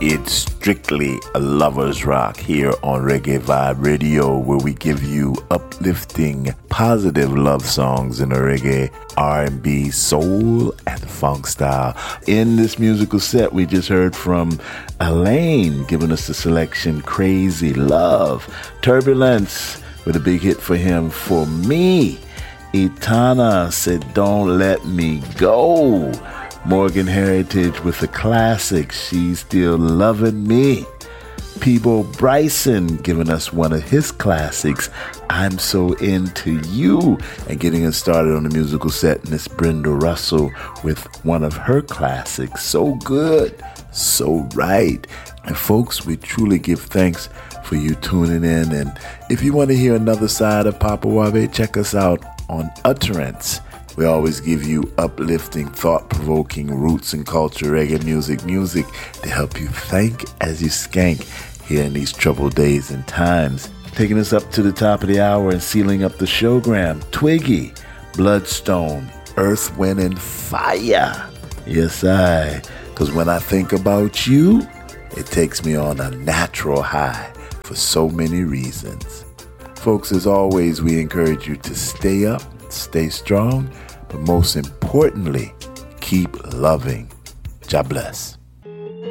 It's strictly a lover's rock here on Reggae Vibe Radio, where we give you uplifting, positive love songs in a reggae, R&B, soul, and funk style. In this musical set, we just heard from Alaine giving us the selection Crazy Love. Turbulence with a big hit for him, For Me. Etana said Don't Let Me Go. Morgan Heritage with the classic She's Still Loving Me. Peebo Bryson giving us one of his classics, I'm So Into You, and getting us started on the musical set, Miss Brenda Russell with one of her classics, So Good, So Right. And folks, we truly give thanks for you tuning in, and if you want to hear another side of Papa Wabe, check us out on Utterance. We always give you uplifting, thought-provoking roots and culture reggae music to help you think as you skank here in these troubled days and times. Taking us up to the top of the hour and sealing up the showgram, Twiggy, Bloodstone, Earth, Wind, and Fire. Yes, because when I think about you, it takes me on a natural high for so many reasons. Folks, as always, we encourage you to stay up, stay strong, but most importantly, keep loving. God bless.